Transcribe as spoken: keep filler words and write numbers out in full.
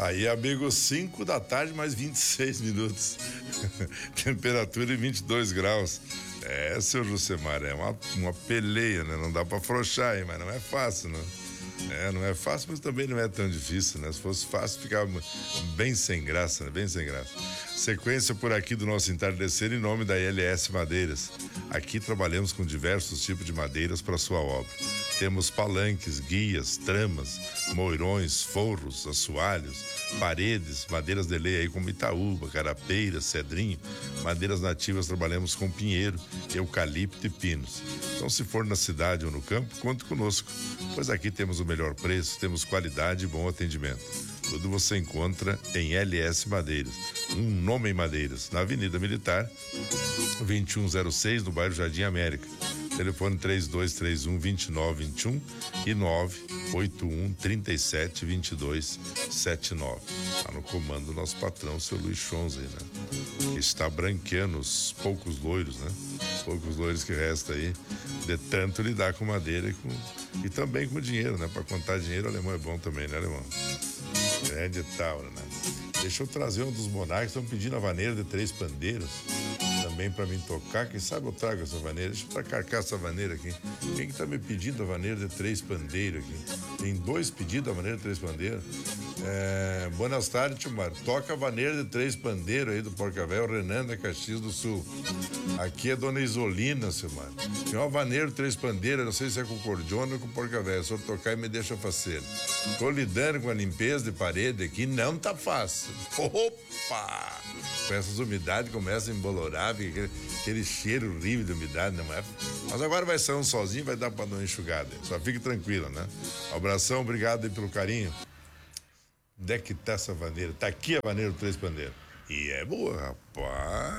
Aí, amigo, cinco da tarde, mais vinte e seis minutos. Temperatura de vinte e dois graus. É, seu Jucemar, é uma, uma peleia, né? Não dá pra afrouxar, hein? Mas não é fácil, né? É, não é fácil, mas também não é tão difícil, né? Se fosse fácil, ficava bem sem graça, né? Bem sem graça. Sequência por aqui do nosso entardecer em nome da L S Madeiras. Aqui trabalhamos com diversos tipos de madeiras para sua obra. Temos palanques, guias, tramas, moirões, forros, assoalhos, paredes, madeiras de lei aí como itaúba, carapeira, cedrinho. Madeiras nativas trabalhamos com pinheiro, eucalipto e pinos. Então, se for na cidade ou no campo, conte conosco, pois aqui temos o melhor preço, temos qualidade e bom atendimento. Tudo você encontra em L S Madeiras, um nome em Madeiras, na Avenida Militar, vinte e um zero seis, no bairro Jardim América. Telefone três dois três um, dois nove dois um e nove oito um, três sete, dois dois sete nove. Tá no comando do nosso patrão, seu Luiz Chonzi, né? Que está branqueando os poucos loiros, né? Poucos loiros que resta aí, de tanto lidar com madeira e, com, e também com dinheiro, né? Para contar dinheiro, o alemão é bom também, né, alemão? Grande Tauro, né? Deixa eu trazer um dos monarcas, estão pedindo a vaneira de três pandeiros também para mim tocar. Quem sabe eu trago essa vaneira. Deixa eu carcar essa vaneira aqui. Quem que tá me pedindo a vaneira de três pandeiros aqui? Tem dois pedidos a vaneira de três pandeiros. É, boas tardes, tio Mário. Toca a vaneira de três pandeiros aí do Porcavéu, Renan da Caxias do Sul. Aqui é Dona Isolina, seu Mário. Tem uma vaneira de três pandeiros, não sei se é com cordiona ou com Porcavéu. Se eu tocar e me deixa faceiro. Tô lidando com a limpeza de parede aqui, não tá fácil. Opa! Com essas umidades começa a embolorar, aquele, aquele cheiro horrível de umidade, não é? Mas agora vai sair um solzinho, vai dar pra dar uma enxugada. Só fique tranquila, né? Um abração, obrigado aí pelo carinho. Onde é que tá essa vaneira? Tá aqui a vaneira do Três Pandeiros. E é boa, rapaz.